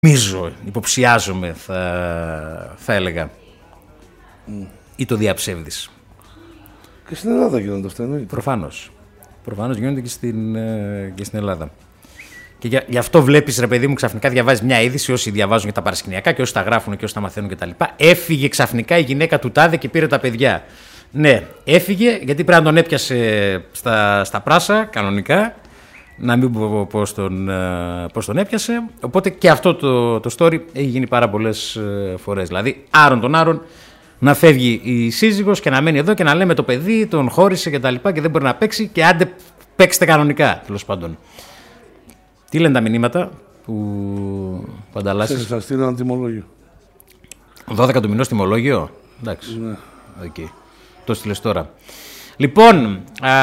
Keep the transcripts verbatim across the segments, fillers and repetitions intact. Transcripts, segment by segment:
νομίζω, υποψιάζομαι, θα, θα έλεγα. Mm. Ή το διαψεύδεις. Και στην Ελλάδα γίνονται αυτά, εννοείται. Προφανώς. Προφανώς γίνονται και στην, και στην Ελλάδα. Και για, γι' αυτό βλέπεις, ρε παιδί μου, ξαφνικά διαβάζεις μια είδηση, όσοι διαβάζουν για τα παρασκηνιακά και όσοι τα γράφουν και όσοι τα μαθαίνουν κτλ. Έφυγε ξαφνικά η γυναίκα του τάδε και πήρε τα παιδιά. Ναι, έφυγε γιατί πρέπει να τον έπιασε στα, στα πράσα, κανονικά. Να μην πω πώς τον, πώς τον έπιασε. Οπότε και αυτό το, το story έχει γίνει πάρα πολλές φορές. Δηλαδή, άρον τον άρον, να φεύγει η σύζυγος και να μένει εδώ και να λέμε το παιδί τον χώρισε και τα λοιπά και δεν μπορεί να παίξει και άντε παίξτε κανονικά, τέλος πάντων. Τι λένε τα μηνύματα που, που ανταλλάσσεις? Θα στείλω ένα τιμολόγιο. δώδεκα του μηνός τιμολόγιο. Εντάξει. Ναι. Okay. Το στείλες τώρα. Λοιπόν,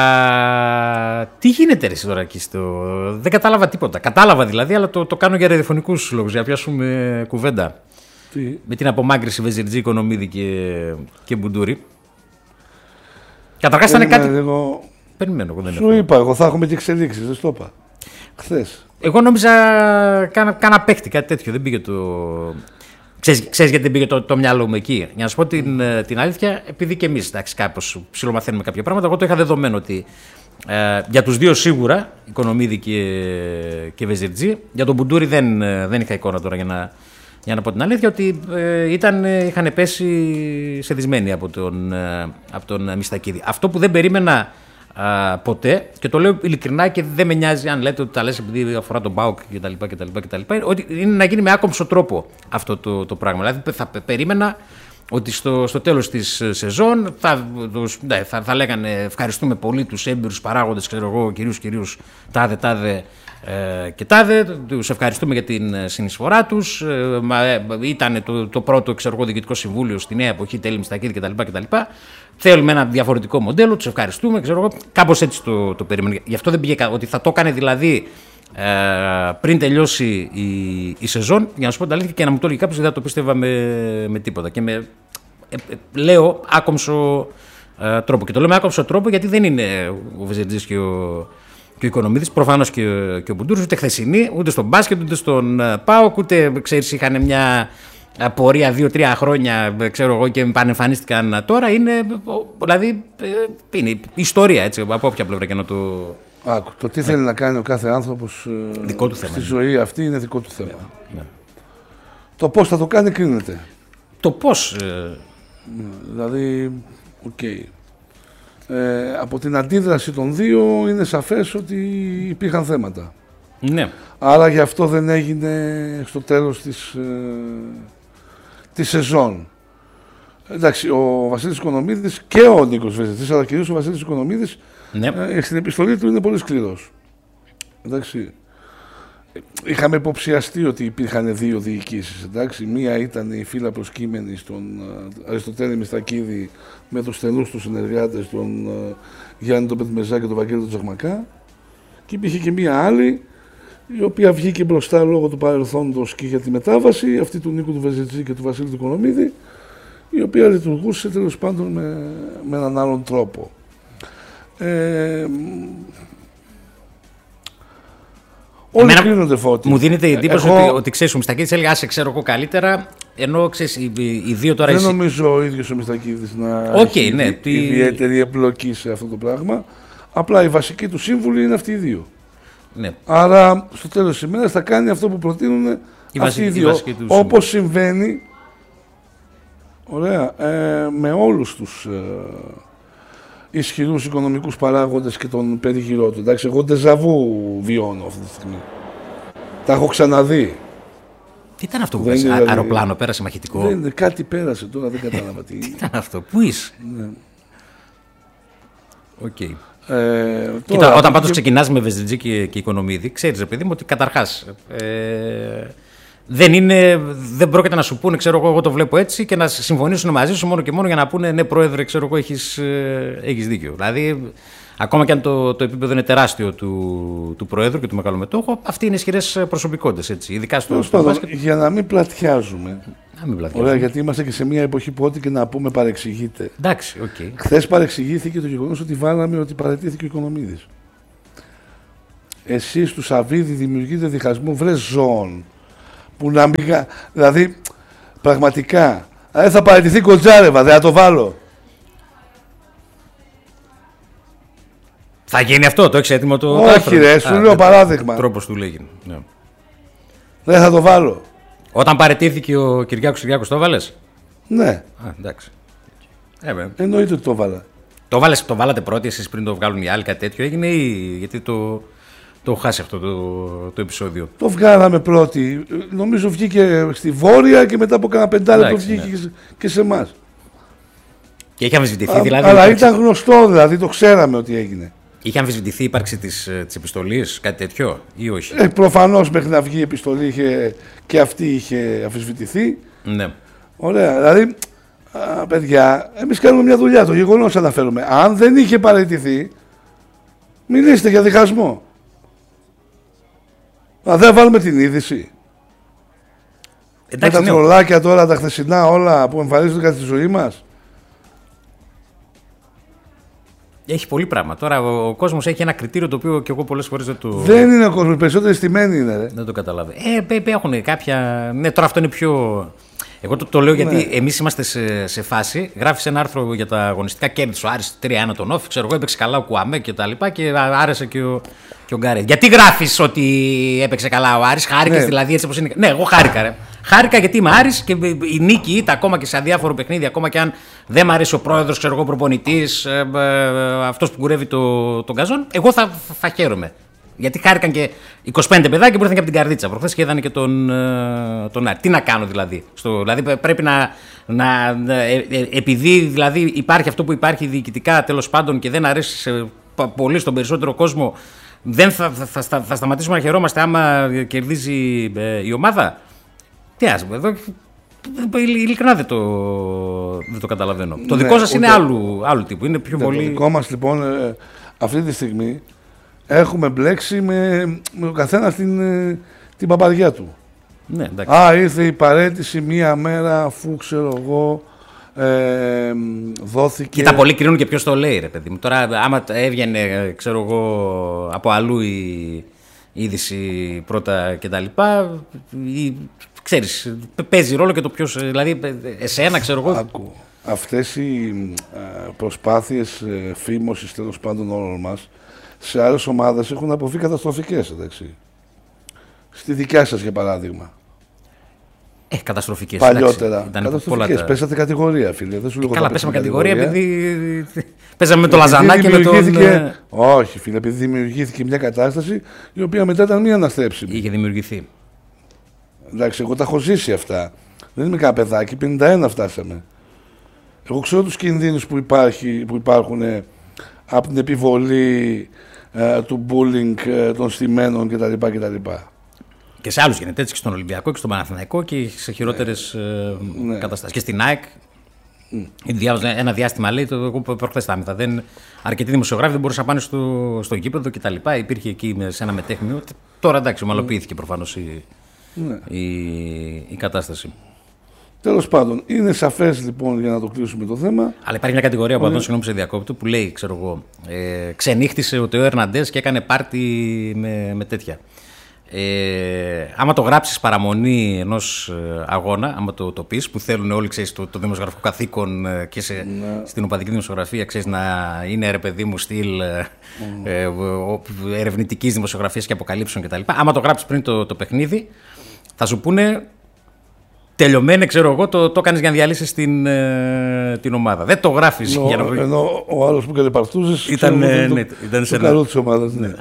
α, τι γίνεται ρε τώρα εκεί στο... Δεν κατάλαβα τίποτα. Κατάλαβα δηλαδή, αλλά το, το κάνω για ραδιοφωνικούς λόγους, για να πιάσουμε κουβέντα. Τι? Με την απομάκρυνση Βεζιρτζή, Οικονομίδη και, και Μπουντούρη. Καταρχάς ήταν κάτι... Εγώ... Περιμένω, εγώ δεν Σου είπα, εγώ θα έχουμε και εξελίξεις, δεν στο είπα. Χθες. Εγώ νόμιζα κάνα, κάνα παίχτη, κάτι τέτοιο, δεν πήγε το... Ξέρεις, ξέρεις γιατί δεν πήγε το, το μυαλό μου εκεί? Για να σου πω την, την αλήθεια, επειδή και εμείς κάπως ψιλομαθαίνουμε κάποια πράγματα, εγώ το είχα δεδομένο ότι ε, για τους δύο σίγουρα, Οικονομίδη και, και Βεζιρτζή, για τον Μπουντούρη δεν, δεν είχα εικόνα τώρα για να, για να πω την αλήθεια, ότι ε, ήταν, είχαν πέσει σεδισμένοι από τον, ε, από τον Μιστακίδη. Αυτό που δεν περίμενα α, ποτέ, και το λέω ειλικρινά και δεν με νοιάζει αν λέτε ότι τα λες επειδή αφορά τον ΠΑΟΚ κτλ. Ότι είναι να γίνει με άκομψο τρόπο αυτό το, το πράγμα. Δηλαδή θα περίμενα ότι στο, στο τέλος της σεζόν θα, ναι, θα, θα λέγανε ευχαριστούμε πολύ τους έμπειρους παράγοντες, ξέρω εγώ, κυρίους κυρίους τάδε τάδε ε, και τάδε, τους ευχαριστούμε για την συνεισφορά τους, ε, ήταν το, το πρώτο, ξέρω εγώ, διοικητικό συμβούλιο στη νέα εποχή, τέλη Μιστακίδη κτλ. Θέλουμε ένα διαφορετικό μοντέλο, τους ευχαριστούμε, ξέρω εγώ, κάπως έτσι το, το περίμενα. Γι' αυτό δεν πήγε ότι θα το έκανε δηλαδή ε, πριν τελειώσει η, η σεζόν, για να σου πω την αλήθεια, και να μου το έλεγε κάποιος, δεν θα το πίστευα με, με τίποτα. Και με, ε, ε, λέω άκομψο ε, τρόπο. Και το λέω με άκομψο τρόπο γιατί δεν είναι ο Βεζιρτζής και ο, και ο Οικονομίδης, προφανώς και, και ο Μπουντούρης, ούτε χθεσινή, ούτε στον μπάσκετ, ούτε στον ΠΑΟΚ, ούτε ξέρεις, είχαν μια πορεία δύο-τρία χρόνια, ξέρω εγώ, και πανεμφανίστηκαν τώρα. Είναι, δηλαδή, είναι ιστορία, έτσι, από όποια πλευρά και να το... Άκου, το τι ναι. θέλει να κάνει ο κάθε άνθρωπος δικό του θέμα, στη ναι. ζωή αυτή είναι δικό του θέμα. Ναι, ναι. Το πώς θα το κάνει κρίνεται. Το πώς... Ε... Ναι, δηλαδή, οκ. Okay. Ε, από την αντίδραση των δύο είναι σαφές ότι υπήρχαν θέματα. Ναι. Άρα γι' αυτό δεν έγινε στο τέλος της, ε, της σεζόν. Εντάξει, ο Βασίλης Οικονομίδης και ο Νίκος Βεζιρτζής, αλλά κυρίως ο Βασίλης Οικονομίδης, ναι. ε, στην επιστολή του είναι πολύ σκληρός. Εντάξει. Είχαμε υποψιαστεί ότι υπήρχαν δύο διοικήσεις. Εντάξει. Μία ήταν η φύλλα προσκύμενη στον Αριστοτέλη Μιστακίδη με τους στενούς του συνεργάτες, τον uh, Γιάννη τον Πετμεζά και τον Βαγγέλη τον Τζαχμακά. Και υπήρχε και μία άλλη, η οποία βγήκε μπροστά λόγω του παρελθόντος και για τη μετάβαση, αυτή του Νίκου του Βεζιρτζή και του Βασίλη του Οικονομίδη, η οποία λειτουργούσε τέλος πάντων με, με έναν άλλον τρόπο. Ε, Όλοι κρίνονται Φώτη. Μου δίνεται η εντύπωση εγώ... ότι, ότι ξέρεις, ο Μιστακίδης έλεγε άσε ξέρω εγώ καλύτερα, ενώ ξέρεις οι, οι δύο τώρα... Δεν εσύ... νομίζω ο ίδιος ο Μιστακίδης να okay, έχει ναι, η, τι... ιδιαίτερη εμπλοκή σε αυτό το πράγμα. Απλά οι βασικοί του σύμβουλοι είναι αυτοί οι δύο. Ναι. Άρα στο τέλος της ημέρας θα κάνει αυτό που προτείνουν οι αυτοί οι δύο. Όπως συμβαίνει ωραία, ε, με όλους τους ε, ισχυρούς οικονομικούς παράγοντες και τον περιγυρό του. Εντάξει, εγώ ντεζαβού βιώνω αυτή τη στιγμή. Τα έχω ξαναδεί. Τι ήταν αυτό που πέρασε, δηλαδή... αεροπλάνο, πέρασε μαχητικό. Δεν, κάτι πέρασε τώρα, δεν κατάλαβα τι. Τι ήταν αυτό, πού είσαι. Ναι. Okay. Ε, Κοίτα, τώρα, όταν πάντως και... ξεκινάς με Βεζιρτζή και, και Οικονομίδη, ξέρεις, παιδί μου, ότι καταρχάς ε, δεν, είναι, δεν πρόκειται να σου πούνε, ξέρω εγώ, εγώ το βλέπω έτσι και να συμφωνήσουν μαζί σου μόνο και μόνο για να πούνε ναι, πρόεδρε, ξέρω εγώ, έχεις, ε, έχεις δίκιο. Δηλαδή, ακόμα και αν το, το επίπεδο είναι τεράστιο του, του Προέδρου και του μεγαλομετόχου, αυτοί είναι ισχυρές προσωπικότητες, έτσι. Ειδικά στο, στο μπάσκετ. Για να μην πλατιάζουμε. Να μην πλατιάζουμε. Ωραία, γιατί είμαστε και σε μια εποχή που ό,τι και να πούμε παρεξηγείται. Εντάξει, οκ. Okay. Χθες παρεξηγήθηκε το γεγονός ότι βάλαμε ότι παραιτήθηκε ο Οικονομίδης. Εσείς του Σαββίδη δημιουργείτε διχασμό, βρε ζώων. Που να μην. Δηλαδή, πραγματικά. Δεν θα παραιτηθεί Κοντζάρεβα, δεν θα το βάλω. Θα γίνει αυτό, το έχεις έτοιμο το. Όχι, ρε, σου λέω παράδειγμα. Τρόπος του λέγει. Ναι. Δεν θα το βάλω. Όταν παραιτήθηκε ο Κυριάκος Κυριάκος, το βάλες? Ναι. Α, εντάξει. Ε, Εννοείται ότι το βάλα. Το, βάλες, το βάλατε πρώτοι εσείς πριν το βγάλουν οι άλλοι, κάτι τέτοιο έγινε ή γιατί το, το χάσει αυτό το, το επεισόδιο? Το βγάλαμε πρώτοι. Νομίζω βγήκε στη Βόρεια και μετά από κάνα πεντάλεπτο βγήκε ναι. και σε εμάς. Και είχε αμφισβητηθεί δηλαδή. Αλλά υπάρξη... ήταν γνωστό, δηλαδή το ξέραμε ότι έγινε. Είχε αμφισβητηθεί η ύπαρξη της, της επιστολής, κάτι τέτοιο ή όχι? Ε, προφανώς μέχρι να βγει η επιστολή είχε, και αυτή είχε αμφισβητηθεί. Ναι. Ωραία. Δηλαδή, α, παιδιά, εμείς κάνουμε μια δουλειά. Το γεγονός αναφέρουμε. Αν δεν είχε παραιτηθεί, μιλήστε για διχασμό. Α, δεν βάλουμε την είδηση. Εντάξει, με τα ναι. τρολάκια τώρα, τα χθεσινά όλα που εμφανίζονται κατά τη ζωή μας. Έχει πολύ πράγμα. Τώρα ο, ο κόσμος έχει ένα κριτήριο το οποίο και εγώ πολλές φορές δεν το. Δεν είναι ο κόσμος, περισσότεροι στημένοι είναι. Ρε. Δεν το καταλάβει. Ε, έχουν κάποια. Ναι, τώρα αυτό είναι πιο. Εγώ το, το λέω γιατί ναι. εμείς είμαστε σε, σε φάση. Γράφεις ένα άρθρο για τα αγωνιστικά κέρδη. Ο Άρης τρία ένα τον Όφη. Ξέρω εγώ, έπαιξε καλά ο Κουαμέ και τα λοιπά και άρεσε και ο, και ο Γκάρε. Γιατί γράφεις ότι έπαιξε καλά ο Άρης? Χάρηκες ναι. δηλαδή έτσι όπως είναι? Ναι, εγώ χάρηκα. Ρε. Χάρηκα γιατί είμαι Άρης και η νίκη είτε ακόμα και σε αδιάφορο παιχνίδι, ακόμα και αν δεν μ' αρέσει ο πρόεδρος, ξέρω εγώ, προπονητής, ε, ε, αυτός που κουρεύει το, τον Καζόν, εγώ θα, θα, θα χαίρομαι. Γιατί χάρηκαν και είκοσι πέντε παιδάκια που ήρθαν και από την Καρδίτσα προχθές και είδαν και τον, τον Άρη. Τι να κάνω δηλαδή? Στο, δηλαδή πρέπει να. να ε, ε, επειδή δηλαδή υπάρχει αυτό που υπάρχει διοικητικά τέλος πάντων και δεν αρέσει σε, πολύ στον περισσότερο κόσμο, δεν θα, θα, θα, θα σταματήσουμε να χαιρόμαστε άμα κερδίζει ε, η ομάδα. Τι ας πούμε, εδώ ειλικρινά δεν το, δεν το καταλαβαίνω. Ναι, το δικό σας ούτε, είναι άλλου, άλλου τύπου, είναι πιο ναι, πολύ... Το δικό μας λοιπόν αυτή τη στιγμή έχουμε μπλέξει με, με ο καθένας την, την παπαριά του. Ναι, εντάξει. Α, ήρθε η παραίτηση μία μέρα αφού ξέρω εγώ ε, δόθηκε... Κοίτα, πολλοί κρίνουν και ποιος το λέει ρε παιδί μου. Τώρα άμα έβγαινε ξέρω εγώ από αλλού η είδηση πρώτα κτλ. Ξέρεις, παίζει ρόλο και το ποιος, δηλαδή εσένα ξέρω εγώ. Άκου, αυτές οι προσπάθειες φήμωσης τέλος πάντων όλων μας σε άλλες ομάδες έχουν αποβεί καταστροφικές, εντάξει. Στη δικιά σας για παράδειγμα. Ε, καταστροφικές. Παλιότερα. Καταστροφικές. Πέσατε κατηγορία, φίλε. Δεν σου λέω. Καλά, πέσαμε κατηγορία επειδή. Παίζαμε με το Λαζανά και με τον. Όχι, φίλε, επειδή δημιουργήθηκε μια κατάσταση η οποία μετά ήταν μία αναστρέψιμη. Είχε δημιουργηθεί. Εντάξει, εγώ τα έχω ζήσει αυτά. Δεν είμαι κανένα παιδάκι, πενήντα ένα φτάσαμε. Εγώ ξέρω τους κινδύνους που, υπάρχει, που υπάρχουν ε, από την επιβολή ε, του bullying ε, των στημένων κτλ. κτλ. Και σε άλλους γίνεται έτσι, και στον Ολυμπιακό και στον Παναθηναϊκό και σε χειρότερες ναι. ε, καταστάσεις. Και στην ΑΕΚ. Mm. Διάβαζα ένα διάστημα, λέει, το εγώ προχθές τα άμυθα. Δεν, αρκετοί δημοσιογράφοι δεν μπορούσαν να πάνε στο, στο γήπεδο κτλ. Υπήρχε εκεί σε ένα μετέχνιο. Τώρα εντάξει, ομαλοποιήθηκε προφανώς η, ναι. η, η κατάσταση. Τέλος πάντων, είναι σαφές λοιπόν για να το κλείσουμε το θέμα. Αλλά υπάρχει μια κατηγορία από εδώ, συγγνώμη σε διακόπτω, που λέει, ξέρω εγώ, ε, ξενύχτησε ο Τεό Ερναντές και έκανε πάρτι με, με τέτοια. Ε, άμα το γράψεις παραμονή ενός αγώνα, άμα το, το πεις, που θέλουν όλοι, ξέρεις, το, το δημοσιογραφικό καθήκον και σε, ναι. στην οπαδική δημοσιογραφία, ξέρεις, να είναι ρε παιδί μου στυλ mm. ε, ερευνητικής δημοσιογραφίας και αποκαλύψεων κτλ. Άμα το γράψεις πριν το, το παιχνίδι, θα σου πούνε τελειωμένε, ξέρω εγώ, το, το κάνεις για να διαλύσεις την, ε, την ομάδα. Δεν το γράφεις no, για να... Ενώ ο άλλος που κατεπαρτούσες ήταν, ε, ναι, το, ήταν σε το καλό της ομάδας. Ναι.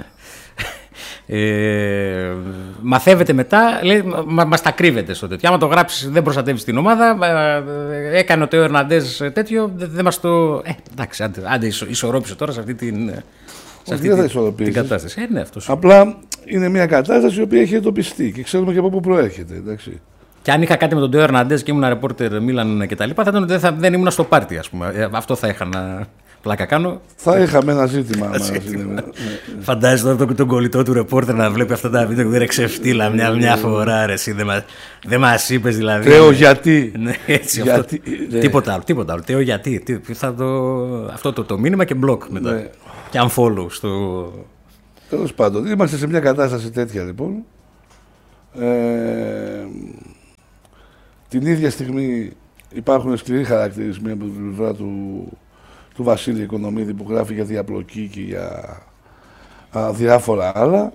Ε, μαθεύετε μετά, λέει, μα, μας τα κρύβετε στο τέτοιο. Άμα το γράψεις δεν προστατεύεις την ομάδα. Ε, έκανε ο Τεό Ερναντές τέτοιο, δεν δε μας το... Ε, εντάξει, άντε, άντε ισο, ισορρόπησε τώρα σε αυτή την, σε αυτή την, την κατάσταση. Ε, ναι, αυτός. Απλά είναι μια κατάσταση η οποία έχει εντοπιστεί και ξέρουμε και από πού προέρχεται, εντάξει. Και αν είχα κάτι με τον Τεό Ερναντές και ήμουν ρεπόρτερ Μίλαν και τα λοιπά, θα ήταν ότι δεν, δεν ήμουν στο πάρτι, ας πούμε. Ε, αυτό θα είχα να... Πλάκα κάνω. Θα είχαμε ένα ζήτημα. Φαντάζεσαι τώρα τον κολλητό του ρεπόρτερ να βλέπει αυτά τα βίντεο που δεν ξεφτύλα μια, μια φορά. Ρε, εσύ, δεν μας, δεν μας είπες δηλαδή. Τεό, γιατί. Ναι, έτσι, γιατί αυτό, ναι. Τίποτα άλλο. Τίποτα άλλο. Τεό, γιατί. Τι, θα το, αυτό το, το μήνυμα και μπλοκ μετά. Ναι. Και unfollow στο. Τέλος πάντων, είμαστε σε μια κατάσταση τέτοια λοιπόν. Ε, την ίδια στιγμή υπάρχουν σκληροί χαρακτηρισμοί από την πλευρά του, του Βασίλη Οικονομίδη που γράφει για διαπλοκή και για α, διάφορα άλλα.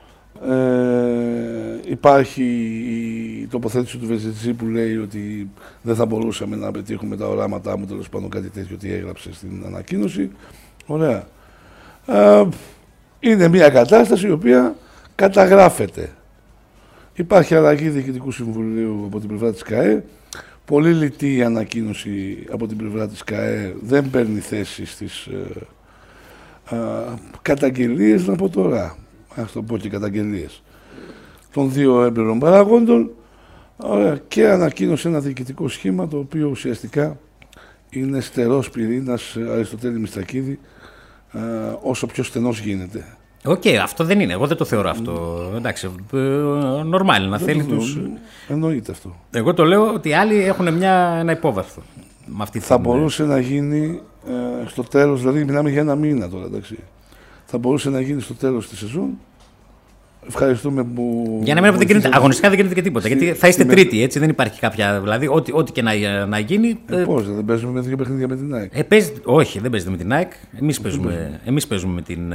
Ε, υπάρχει η τοποθέτηση του Βεζετζή που λέει ότι δεν θα μπορούσαμε να πετύχουμε τα οράματά μου, τέλος πάντων κάτι τέτοιο τι έγραψε στην ανακοίνωση. Ωραία. Ε, είναι μια κατάσταση η οποία καταγράφεται. Υπάρχει αλλαγή Διοικητικού Συμβουλίου από την πλευρά της ΚΑΕ. Πολύ λιτή η ανακοίνωση από την πλευρά της ΚΑΕ, δεν παίρνει θέση στις ε, ε, καταγγελίες, να πω τώρα, ας το πω και καταγγελίες, των δύο έμπειρων παραγόντων, ωραία, και ανακοίνωσε ένα διοικητικό σχήμα το οποίο ουσιαστικά είναι στερός πυρήνας Αριστοτέλη Μηστρακίδη, ε, όσο πιο στενός γίνεται. Οκ, okay, αυτό δεν είναι. Εγώ δεν το θεωρώ αυτό. Mm. Εντάξει, νορμάλ να θέλει τους... Εννοείται αυτό. Εγώ το λέω ότι οι άλλοι έχουν μια, ένα υπόβαθρο. Με αυτή θα την... μπορούσε να γίνει ε, στο τέλος, δηλαδή μιλάμε για ένα μήνα τώρα, εντάξει. Θα μπορούσε να γίνει στο τέλος της σεζόν. Ευχαριστούμε που... Για να μην δεν γίνεται, αγωνιστικά δεν γίνεται και τίποτα. Στη... Γιατί θα είστε στη... τρίτη, έτσι, δεν υπάρχει κάποια... Δηλαδή, ό,τι, ό,τι και να, να γίνει... Ε, πώς, δεν παίζουμε με δύο παιχνίδια με την ΑΕΚ. Ε, παίζει... Όχι, δεν παίζετε με την ΑΕΚ. Εμείς παίζουμε, εμείς παίζουμε με την...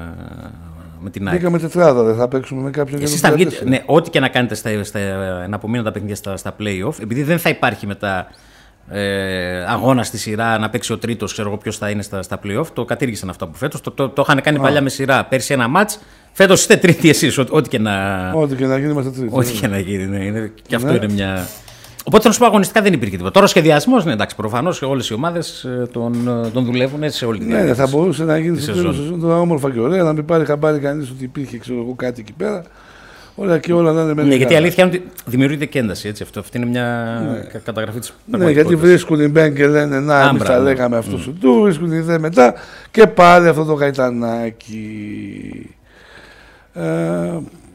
Με την ΑΕΚ. Μπήκαμε τετράδα, δεν θα παίξουμε με κάποιον. Εσείς θα βγείτε, ναι, ό,τι και να κάνετε στα, στα, να απομείνουν τα παιχνίδια στα, στα play-off, επειδή δεν θα υπάρχει μετά ε, αγώνα στη σειρά να παίξει ο τρίτος, ξέρω εγώ ποιος θα είναι στα, στα play-off, το κατήργησαν αυτό από φέτος. Το, το, το είχαν κάνει Α. παλιά με σειρά. Πέρσι ένα μάτς, φέτος είστε τρίτη εσείς. Ό,τι και να, ό,τι και να γίνει, είμαστε τρίτη. Ό,τι και να γίνει, ναι, είναι, και αυτό ναι. είναι μια. Οπότε θέλω να σου πω αγωνιστικά δεν υπήρχε τίποτα. Τώρα ο σχεδιασμός, ναι, εντάξει, προφανώς όλες οι ομάδες τον, τον δουλεύουν έτσι σε όλη την ναι, ναι, θα μπορούσε να γίνει στο τέλος σεζόν τώρα όμορφα και ωραία, να μην πάρει χαμπάρι κανείς ότι υπήρχε ξέρω εγώ, κάτι εκεί πέρα. Όλα και όλα να είναι μέσα. Ναι, γιατί η αλήθεια είναι ότι δημιουργείται και ένταση. Έτσι, αυτό, αυτή είναι μια ναι. καταγραφή της πραγματικότητας. Ναι, γιατί βρίσκουν οι μπεν και λένε να, εμείς τα λέγαμε αυτό σου του, βρίσκουν οι δε μετά και πάλι αυτό το γαϊτανάκι. Ε,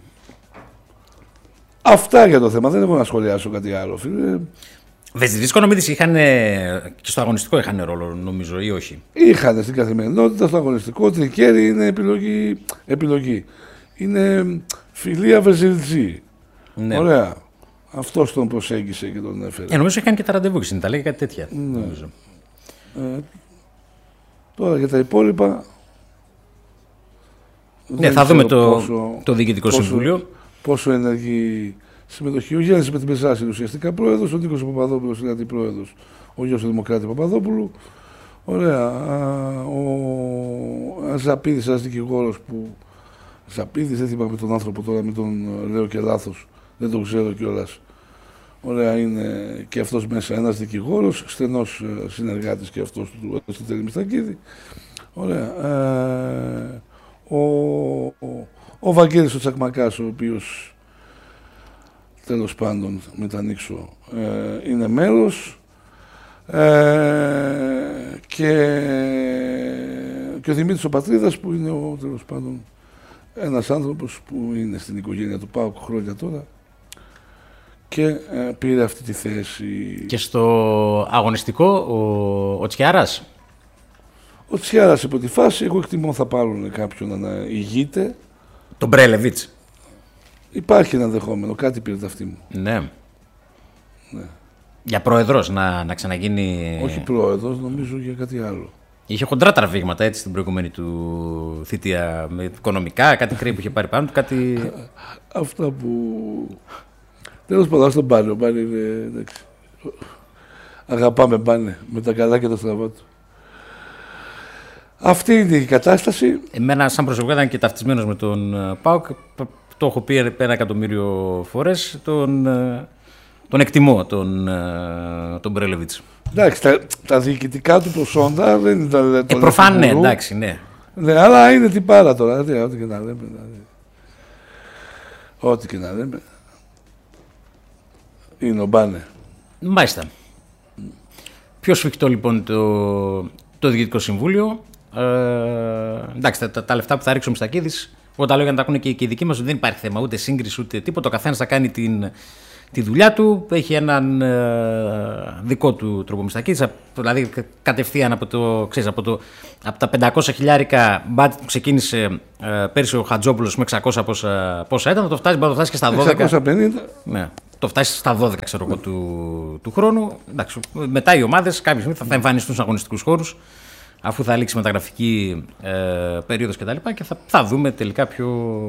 Αυτά για το θέμα. Δεν έχω να σχολιάσω κάτι άλλο, φίλε. Βεζιτής Οικονομίδης είχαν και στο αγωνιστικό είχαν ρόλο, νομίζω, ή όχι. Είχαν στην καθημερινότητα, στο αγωνιστικό. Τρικέρι είναι επιλογή. επιλογή. Είναι φιλία Βεζιτζή. Ναι. Ωραία. Αυτός τον προσέγγισε και τον έφερε. Ε, νομίζω είχαν και τα ραντεβού και στην Ιταλία και κάτι τέτοια. Ναι. Ε, τώρα για τα υπόλοιπα. Ναι, θα δούμε το, πόσο, το Διοικητικό πόσο, Συμβούλιο. Πόσο ενεργεί συμμετοχή. Ο Γιάννης με την Πεσάση είναι ουσιαστικά πρόεδρος, ο Νίκος Παπαδόπουλος είναι αντιπρόεδρος, ο γιος του Δημοκράτη Παπαδόπουλου. Ωραία. Ο Ζαπίδης, ένας δικηγόρος που. Ζαπίδης, δεν θυμάμαι τον άνθρωπο τώρα, μην τον λέω και λάθος, δεν τον ξέρω κιόλας. Ωραία, είναι και αυτός μέσα ένας δικηγόρος, στενός συνεργάτης και αυτός του Αριστοτέλη Μηστρακίδη. Ωραία. Ε, ο, ο, ο Βαγγέλης ο Τσακμακάς, ο οποίος τέλος πάντων, μην τα ανοίξω, ε, είναι μέλος ε, και, και ο Δημήτρης ο Πατρίδας που είναι ο, τέλος πάντων ένας άνθρωπος που είναι στην οικογένεια του ΠΑΟΚ χρόνια τώρα και ε, πήρε αυτή τη θέση. Και στο αγωνιστικό ο, ο Τσιάρας. Ο Τσιάρας υπό τη φάση, εγώ εκτιμώ θα πάρουν κάποιον να ηγείται. Τον Μπρέλεβιτς. Υπάρχει ένα δεχόμενο, κάτι πήρε τα αυτή μου. Ναι. ναι. Για πρόεδρος να, να ξαναγίνει. Όχι πρόεδρος, νομίζω για κάτι άλλο. Είχε χοντρά τραβήγματα έτσι στην προηγούμενη του θητεία με οικονομικά, κάτι κρύο που είχε πάρει πάνω του, κάτι. Αυτά που. Τέλος πάντων, στον Μπάνε. Ο Μπάνε είναι. Εντάξει. Αγαπάμε Μπάνε με τα καλά και τα στραβά του. Αυτή είναι η κατάσταση. Εμένα, σαν προσωπικά, ήταν και ταυτισμένος με τον ΠΑΟΚ. Το έχω πει ένα εκατομμύριο φορές. Τον, τον εκτιμώ, τον, τον Μπρέλεβιτς. Εντάξει, τα, τα διοικητικά του προσόντα δεν είναι τα. Ε, προφανώς, ναι, εντάξει, ναι. Ναι, αλλά είναι την πάρα τώρα. Δηλαδή, ό,τι και να λέμε. Δηλαδή. Ό,τι και να λέμε. Είναι ο Μπάνε. Μάλιστα. Πιο σφιχτό λοιπόν το, το Διοικητικό Συμβούλιο. Ε, εντάξει, τα, τα, τα λεφτά που θα ρίξουμε στα Κίδης, εγώ τα λέω για να τα ακούνε και, και οι δικοί μας, δεν υπάρχει θέμα ούτε σύγκριση ούτε τίποτα. Ο καθένας θα κάνει την, τη δουλειά του, έχει έναν ε, δικό του τρόπο μισθακής, δηλαδή κατευθείαν από, το, ξέρεις, από, το, από τα πεντακόσια χιλιάρικα μπάτι που ξεκίνησε ε, πέρσι ο Χατζόπουλος με εξακόσια πόσα, πόσα ήταν, το φτάσει, το φτάσει και στα δώδεκα. εξακόσια πενήντα. Ναι, το φτάσει στα δώδεκα ξέρω, του, του χρόνου. Εντάξει, μετά οι ομάδες κάποια στιγμή θα, θα εμφανιστούν στους αγωνιστικούς χώρους, αφού θα λήξει μεταγραφική ε, περίοδος κτλ. Και, και θα, θα δούμε τελικά πιο...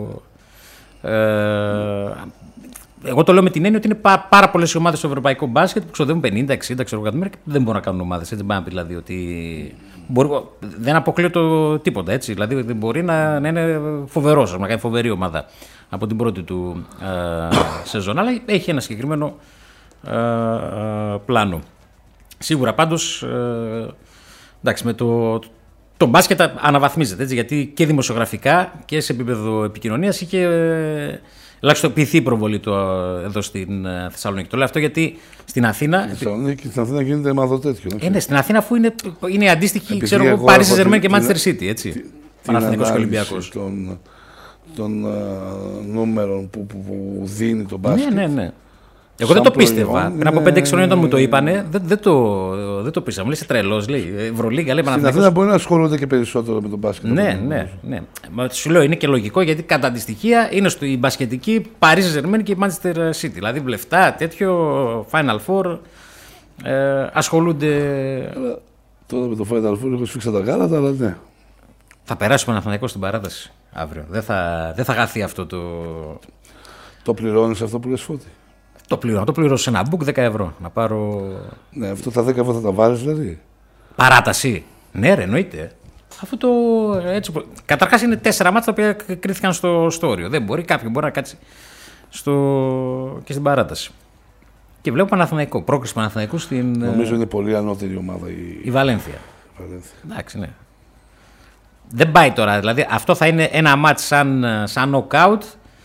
Ε, εγώ το λέω με την έννοια ότι είναι πά, πάρα πολλές οι ομάδες στο ευρωπαϊκό μπάσκετ που ξοδεύουν πενήντα εξήντα εκατομμύρια και δεν μπορούν να κάνουν ομάδες. Έτσι, δεν δηλαδή ότι. Μπορεί, δεν αποκλείω το τίποτα έτσι. Δηλαδή μπορεί να, να είναι φοβερός, να κάνει φοβερή ομάδα από την πρώτη του ε, σεζόν. Αλλά έχει ένα συγκεκριμένο ε, ε, πλάνο. Σίγουρα πάντως. Ε, εντάξει, με το. Το μπάσκετ αναβαθμίζεται έτσι, γιατί και δημοσιογραφικά και σε επίπεδο επικοινωνίας είχε ε, ελαχιστοποιηθεί η προβολή του εδώ στην ε, Θεσσαλονίκη. Το λέω αυτό γιατί στην Αθήνα. Στην Θεσσαλονίκη, στην Αθήνα γίνεται μάδο τέτοιο. Ε, ναι, στην Αθήνα αφού είναι, είναι αντίστοιχη, ξέρω εγώ, Paris Saint-Germain και Manchester City. Έτσι. Παναθηναϊκός και Ολυμπιακός. Των, των uh, νούμερων που, που, που δίνει το μπάσκετ. Ναι, ναι, ναι. Εγώ δεν το πίστευα. Πριν από πέντε έξι χρόνια όταν μου το είπανε, δεν, δεν, το, δεν το πίστευα. Μου λέει είσαι τρελός, λέει. Ευρωλίγα, λέει. Στην Αθήνα μπορεί να ασχολούνται και περισσότερο με τον μπάσκετ. Ναι, ναι, ναι. Μα σου λέω είναι και λογικό γιατί κατά τη στοιχεία είναι στο, η μπασκετική Paris Saint-Germain και η Manchester City. Δηλαδή βλεφτά, τέτοιο Final Four ε, ασχολούνται. Αλλά, τώρα με το Final Four έχω σφίξει τα γάλατα, αλλά ναι. Θα περάσει ο Παναθηναϊκός στην παράταση αύριο. Δεν θα, δεν θα χαθεί αυτό το. Το πληρώνεις αυτό που λες, Φώτη? Το πληρώνω. Το πληρώνω σε ένα book δέκα ευρώ. Να πάρω. Ναι, αυτό τα δέκα ευρώ θα τα βάλεις δηλαδή. Παράταση. Ναι, ρε, εννοείται. Αυτό το. Έτσι, καταρχάς είναι τέσσερα μάτια τα οποία κρίθηκαν στο, στο όριο. Δεν μπορεί, κάποιον μπορεί να κάτσει στο... και στην παράταση. Και βλέπω Παναθηναϊκό. Πρόκριση Παναθηναϊκού στην. Νομίζω είναι πολύ ανώτερη ομάδα η, η Βαλένθια. Βαλένθια. Εντάξει, ναι. Δεν πάει τώρα. Δηλαδή αυτό θα είναι ένα μάτς σαν, σαν knockout.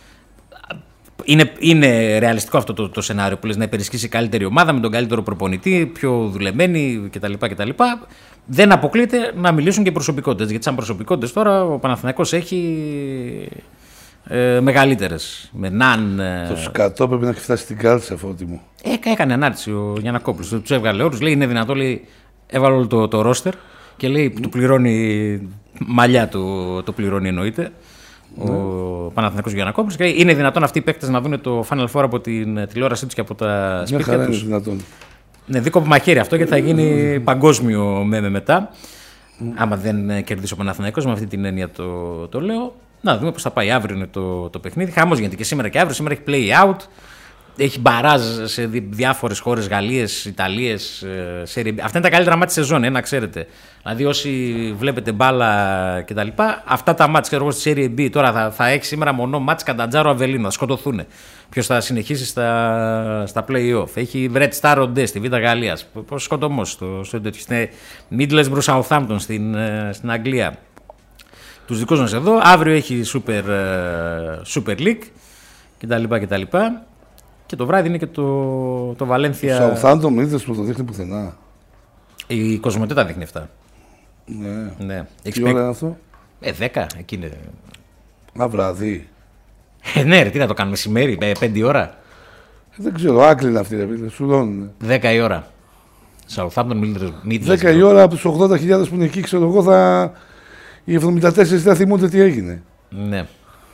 Είναι, είναι ρεαλιστικό αυτό το, το σενάριο που λες να υπερισχύσει η καλύτερη ομάδα με τον καλύτερο προπονητή, πιο δουλεμένη κτλ. κτλ. Δεν αποκλείεται να μιλήσουν και οι προσωπικότητες. Γιατί σαν προσωπικότητες τώρα ο Παναθηναϊκός έχει ε, μεγαλύτερες. Με Ναν. Ε, το σκατό πρέπει να έχει φτάσει στην κάλτσα, Φώτη μου. Ε, έκανε ανάρτηση ο Γιαννακόπουλος. Του έβγαλε όρους. Λέει είναι δυνατό, λέει, έβαλε όλο το, το ρόστερ και λέει mm. του πληρώνει μαλλιά του, το πληρώνει εννοείται. Ο ναι. Παναθηναϊκός Γιαννακόπουλος και είναι δυνατόν αυτοί οι παίκτες να δουν το Final Four από την τηλεόρασή τους και από τα σπίτια τους. Είναι δυνατόν. Ναι, δίκοπο μαχαίρι αυτό γιατί θα γίνει παγκόσμιο μέμε μετά. Mm. Άμα δεν κερδίσει ο Παναθηναϊκός, με αυτή την έννοια το, το λέω. Να δούμε πώς θα πάει. Αύριο είναι το, το παιχνίδι. Χαμός γίνεται και σήμερα και αύριο. Σήμερα έχει play out. Έχει μπαράζ σε διάφορες χώρες, Γαλλίες, Ιταλίες. Serie B. Αυτά είναι τα καλύτερα μάτια της σεζόν, ε, να ξέρετε. Δηλαδή, όσοι βλέπετε μπάλα κτλ., αυτά τα μάτια ξέρω εγώ στη Serie B τώρα θα, θα έχει σήμερα μονό μάτια Κανταντζάρο Αβελίνο, θα σκοτωθούν. Ποιος θα συνεχίσει στα, στα play-off. Έχει Red Star Rodez στη Β' Γαλλίας. Πώς σκοτωμός στο, στο τέτοιο. Στην Middlesbrough Southampton στην, στην Αγγλία. Τους δικούς μας εδώ. Αύριο έχει Super, Super League κτλ. κτλ. Και το βράδυ είναι και το, το Βαλένθια. Το Southampton είδες που το δείχνει πουθενά. Η Κοσμοτέ τα δείχνει αυτά. Ναι. Ναι. Τι ώρα είναι αυτό? Ε, δέκα. Εκεί είναι. Α, βραδύ. Ε, ναι, ρε, τι να το κάνουμε μεσημέρι, ε, πέντε ώρα. Ε, δεν ξέρω, άκλη είναι αυτή, ρε, σου λώνουν. δέκα η ώρα. Southampton, Middlesbrough. δέκα η ώρα από τους ογδόντα χιλιάδες που είναι εκεί, ξέρω εγώ, θα. Οι εβδομήντα τέσσερα δεν θυμούνται τι έγινε. Ναι.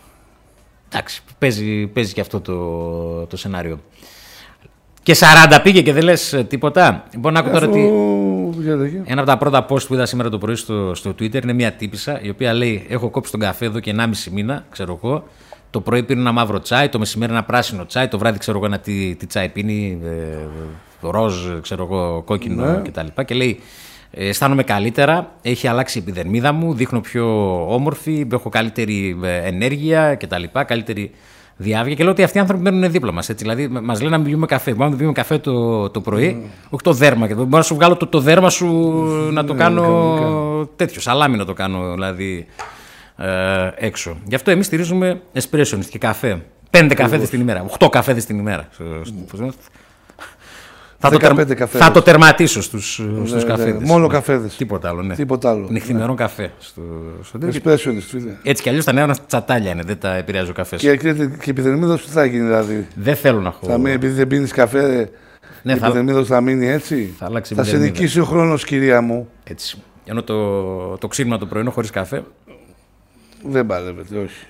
Εντάξει, παίζει, παίζει και αυτό το, το σενάριο. Και σαράντα πήγε και δεν λες τίποτα. Μπορώ να ακούω τώρα ότι. Ένα από τα πρώτα post που είδα σήμερα το πρωί στο, στο Twitter είναι μια τύπισσα η οποία λέει: έχω κόψει τον καφέ εδώ και ενάμιση μήνα, ξέρω εγώ. Το πρωί πίνει ένα μαύρο τσάι, το μεσημέρι ένα πράσινο τσάι, το βράδυ ξέρω εγώ ένα τι, τι τσάι πίνει, ε, ροζ, ξέρω εγώ, κόκκινο ναι. κτλ. Και, και λέει: αισθάνομαι καλύτερα, έχει αλλάξει η επιδερμίδα μου, δείχνω πιο όμορφη, έχω καλύτερη ενέργεια κτλ. Καλύτερη διάβγεια. Και λέω ότι αυτοί οι άνθρωποι μένουν δίπλα μας. Δηλαδή, μας λένε να μην πιούμε καφέ. Μπορούμε να πιούμε καφέ το, το πρωί, mm. όχι το δέρμα. Μπορώ να σου βγάλω το, το δέρμα σου mm. να το mm. κάνω mm. τέτοιο, σαλάμι να το κάνω δηλαδή ε, έξω. Γι' αυτό εμείς στηρίζουμε espresso και καφέ. Πέντε καφέδες την ημέρα, οχτώ καφέδες την ημέρα. Mm. Θα, το, τερ... θα το τερματίσω στους, ναι, στους ναι, καφέδες. Μόνο καφέδες. Τίποτα άλλο. Ναι. Τίποτα άλλο. Νυχθημερών ναι. καφέ. Στο, στο Espressionist, φίλε. Έτσι κι αλλιώς τα νέα τσατάλια είναι, δεν τα επηρεάζει ο καφές. Και, και, και επιδερμίδος τι θα γίνει δηλαδή. Δεν θέλω να έχω. Θα μείνει, επειδή δεν πίνεις καφέ, ναι, η επιδερμίδος θα... θα μείνει έτσι. Θα, θα, θα σε νικήσει ο χρόνος, κυρία μου. Έτσι. Ενώ το, το ξύλιμα το πρωινό χωρίς καφέ. Δεν παλεύεται, όχι.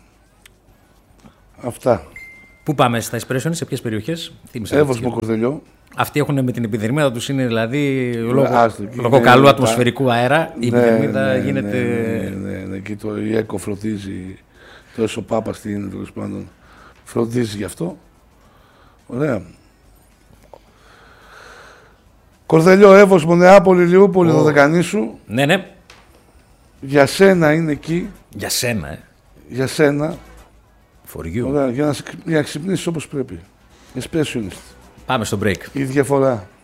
Αυτά. Πού πάμε στα espresso, σε ποιες περιοχές? Εύωσμο, Κορδελιό. Αυτοί έχουν με την επιδερμίδα τους, είναι δηλαδή λόγω, λόγω καλού ναι, ατμοσφαιρικού αέρα. Η ναι, επιδερμίδα ναι, γίνεται. Ναι, ναι, ναι, ναι. Και το η ΕΚΟ φροντίζει. Το έσω Πάπα τι είναι τέλος πάντων. Φροντίζει γι' αυτό. Ωραία. Κορδελιό, Εύωσμο, Νεάπολη, Λιούπολη, Δωδεκανήσου. Ναι, ναι. Για σένα είναι εκεί. Για σένα, ε. Για σένα. For you. Ωραία, για να, για να ξυπνήσεις όπως πρέπει. Espressionist. Πάμε στο break. Η διαφορά.